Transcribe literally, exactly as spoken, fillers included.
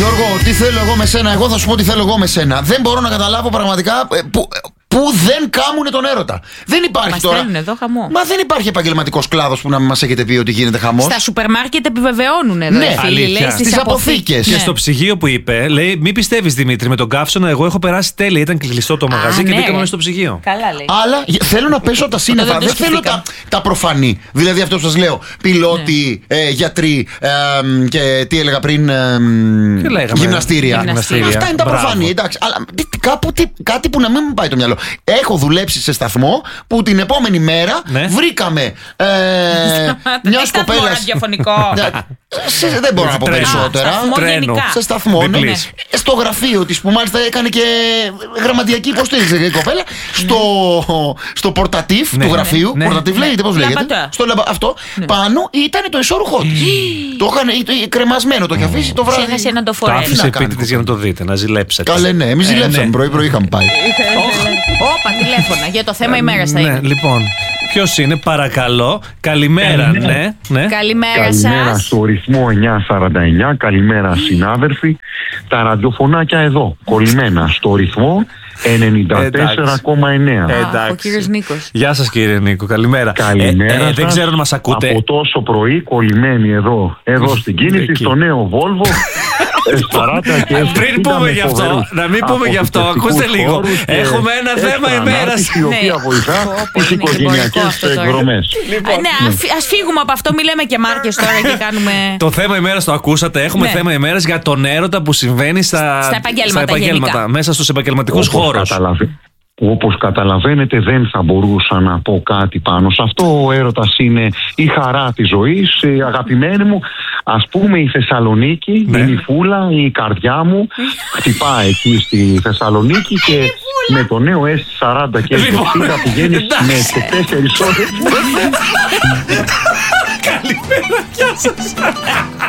Γιώργο, τι θέλω εγώ με σένα, εγώ θα σου πω τι θέλω εγώ με σένα. Δεν μπορώ να καταλάβω πραγματικά ε, που, που δεν κάμουνε τον έρωτα. Δεν υπάρχει μας τώρα. στέλνουν εδώ χαμό. Μα δεν υπάρχει επαγγελματικός κλάδος που να μην μας έχετε πει ότι γίνεται χαμός. Στα σούπερ μάρκετ επιβεβαιώνουν εδώ. Ναι, φίλοι, λέει, στις, στις αποθήκες. Και ναι. στο ψυγείο που είπε, λέει: Μην πιστεύεις Δημήτρη, με τον καύσωνα, εγώ έχω περάσει τέλεια. Ήταν κλειστό το μαγαζί Α, και ναι. μπήκαμε μέσα στο ψυγείο. Καλά λέει. Αλλά θέλω να πέσω τα σύννεφα. δεν το Δεν θέλω τα, τα προφανή. Δηλαδή αυτό που σας λέω. Πιλότοι, Ναι. ε, γιατροί ε, και τι έλεγα πριν. Ε, Τι λέγαμε, γυμναστήρια. γυμναστήρια. Αυτά είναι τα Μπράβο. προφανή. Εντάξει. Αλλά τι, τι, κάπου, τι, κάτι που να μην μου πάει το μυαλό. Έχω δουλέψει σε σταθμό που την επόμενη μέρα Ναι. βρήκαμε ε, μια κοπέλα. ραδιοφωνικό. Δεν μπορώ να πω Τρένο. περισσότερα. Σταθμό Τρένο. γενικά. Σε σταθμό, ναι. Διπλής. Στο γραφείο της που μάλιστα έκανε και γραμματιακή υποστήριξη η κοπέλα. Στο, στο πορτατίφ Ναι. του γραφείου. Ναι. Πορτατίφ λέγεται, πώς λέγεται. Λαμπατά. Στο λαμπα... Αυτό. Πάνω ήταν το ισόρουχό της. Το είχαν ε, κρεμασμένο, το είχε αφήσει το βράδυ. Ξέχασε να το Το φορέσει. άφησε να σπίτι κάνω, της για να το δείτε, να ζηλέψετε. Καλέ, ναι, εμείς Ε, ζηλέψαμε. ναι. Πρωί-πρωί είχαμε πάει. Όπα, τηλέφωνα. Για το θέμα ημέρα θα Ναι, είναι. λοιπόν. Ποιος είναι, παρακαλώ. Καλημέρα, ναι. ναι. Καλημέρα Καλημέρα σας. στο ρυθμό εννιακόσια σαράντα εννιά. Καλημέρα συνάδελφοι. Τα ραδιοφωνάκια εδώ, κολλημένα στο ρυθμό ενενήντα τέσσερα κόμμα εννέα. Ε, Α, εντάξει. ο κύριος Νίκος. Γεια σας κύριε Νίκο, καλημέρα. Καλημέρα Ε, ε, σας. δεν ξέρω αν μας ακούτε. Από τόσο πρωί κολλημένοι εδώ, εδώ στην κίνηση, Εκεί. στο νέο Volvo ες σαράντα και ες Πριν εξήντα πούμε με γι' αυτό, φοβερούς να μην πούμε γι' αυτό, αποθηκευτικούς ακούστε λίγο. χώρους και Έχουμε ένα θέμα έξτρα ημέρας. ανάπτυξη, η οποία Ναι. βοηθά Πω, πω, τις είναι εμπορικό οικογενειακές αυτό τώρα. εκδρομές. Α, ναι, ας φύ- ας φύγουμε από αυτό, μην λέμε και μάρκες τώρα και κάνουμε. Το θέμα ημέρας το ακούσατε. Έχουμε Ναι. θέμα ημέρας για τον έρωτα που συμβαίνει στα, Στα επαγγέλματα γενικά. μέσα στους επαγγελματικούς Όπως χώρους. καταλαβα- Όπως καταλαβαίνετε δεν θα μπορούσα να πω κάτι πάνω σε αυτό. Ο έρωτας είναι η χαρά της ζωής. Ε, αγαπημένη μου, ας πούμε η Θεσσαλονίκη, Ναι. η νυφούλα, η καρδιά μου χτυπά εκεί στη Θεσσαλονίκη και με το νέο ες σαράντα και ες Λοιπόν, εξήντα πηγαίνεις εντάξει. με τέσσερις ώρες. Καλημέρα, γεια σας.